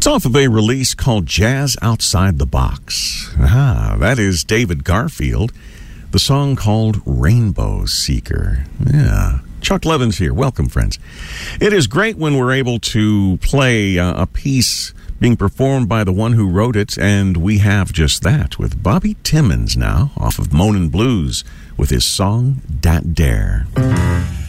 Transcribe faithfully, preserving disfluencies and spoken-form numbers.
off of a release called Jazz Outside the Box. Ah, that is David Garfield. The song called Rainbow Seeker. Yeah. Chuck Levins here. Welcome, friends. It is great when we're able to play uh, a piece being performed by the one who wrote it, and we have just that with Bobby Timmons now, off of Moanin' Blues, with his song, Dat Dare.